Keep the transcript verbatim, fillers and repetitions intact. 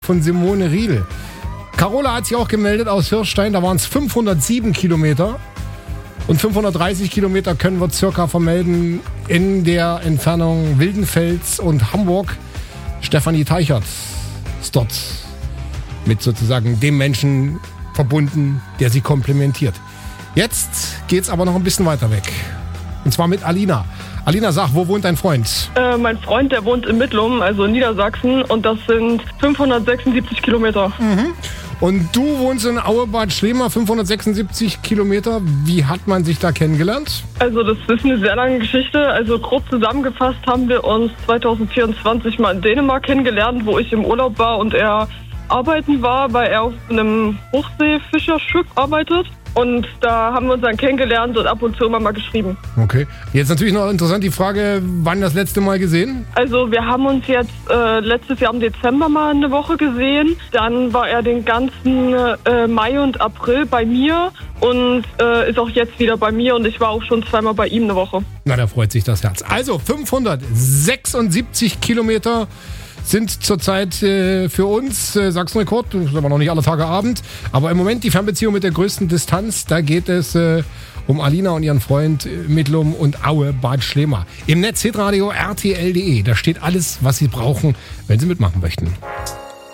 von Simone Riedl. Carola hat sich auch gemeldet aus Hirschstein, da waren es fünfhundertsieben Kilometer. Und fünfhundertdreißig Kilometer können wir circa vermelden in der Entfernung Wildenfels und Hamburg. Stefanie Teichert ist dort mit sozusagen dem Menschen verbunden, der sie komplimentiert. Jetzt geht's aber noch ein bisschen weiter weg. Und zwar mit Alina. Alina, sag, wo wohnt dein Freund? Äh, mein Freund, der wohnt in Mittlum, also in Niedersachsen. Und das sind fünfhundertsechsundsiebzig Kilometer. Mhm. Und du wohnst in Aue-Bad Schlema, fünfhundertsechsundsiebzig Kilometer. Wie hat man sich da kennengelernt? Also das ist eine sehr lange Geschichte. Also grob zusammengefasst haben wir uns zwanzig vierundzwanzig mal in Dänemark kennengelernt, wo ich im Urlaub war und er arbeiten war, weil er auf einem Hochseefischersschiff arbeitet. Und da haben wir uns dann kennengelernt und ab und zu immer mal geschrieben. Okay. Jetzt natürlich noch interessant die Frage, wann das letzte Mal gesehen? Also wir haben uns jetzt äh, letztes Jahr im Dezember mal eine Woche gesehen. Dann war er den ganzen äh, Mai und April bei mir und äh, ist auch jetzt wieder bei mir. Und ich war auch schon zweimal bei ihm eine Woche. Na, da freut sich das Herz. Also fünfhundertsechsundsiebzig Kilometer sind zurzeit äh, für uns äh, Sachsenrekord, das ist aber noch nicht alle Tage Abend, aber im Moment die Fernbeziehung mit der größten Distanz, da geht es äh, um Alina und ihren Freund äh, Mittlum und Aue-Bad Schlema. Im Netz hitradio R T L punkt de, da steht alles, was Sie brauchen, wenn Sie mitmachen möchten.